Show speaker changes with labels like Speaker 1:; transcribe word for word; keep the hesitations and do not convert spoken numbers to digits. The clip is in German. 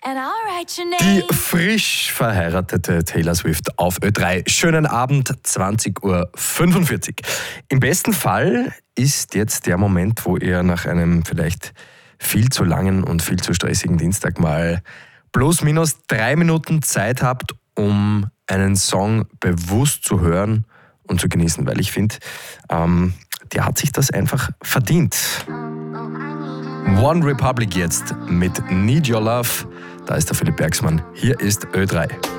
Speaker 1: Die frisch verheiratete Taylor Swift auf Ö drei. Schönen Abend, zwanzig Uhr fünfundvierzig. Im besten Fall ist jetzt der Moment, wo ihr nach einem vielleicht viel zu langen und viel zu stressigen Dienstag mal plus minus drei Minuten Zeit habt, um einen Song bewusst zu hören und zu genießen, weil ich finde, ähm, der hat sich das einfach verdient. One Republic jetzt mit Need Your Love. Da ist der Philipp Bergsmann. Hier ist Ö drei.